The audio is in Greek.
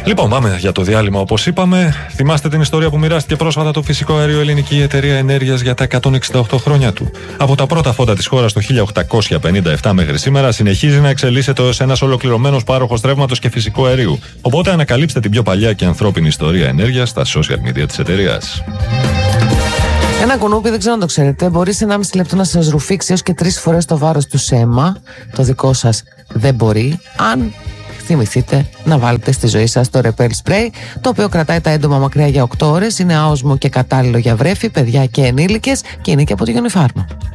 Λοιπόν, πάμε για το διάλειμμα όπως είπαμε. Θυμάστε την ιστορία που μοιράστηκε πρόσφατα το φυσικό αέριο Ελληνική Εταιρεία Ενέργειας για τα 168 χρόνια του. Από τα πρώτα φώτα της χώρας το 1857 μέχρι σήμερα συνεχίζει να εξελίσσεται ως ένας ολοκληρωμένος πάροχος ρεύματος και φυσικού αερίου. Οπότε ανακαλύψτε την πιο παλιά και ανθρώπινη ιστορία ενέργειας στα social media της εταιρείας. Ένα κουνούπι, δεν ξέρω αν το ξέρετε, μπορεί σε 1,5 λεπτό να σας ρουφήξει έως και 3 φορές το βάρος του σε αίμα. Το δικό σας δεν μπορεί, αν θυμηθείτε να βάλετε στη ζωή σας το Repel Spray, το οποίο κρατάει τα έντομα μακριά για 8 ώρες, είναι άοσμο και κατάλληλο για βρέφη, παιδιά και ενήλικες και είναι και από τη Unifarma.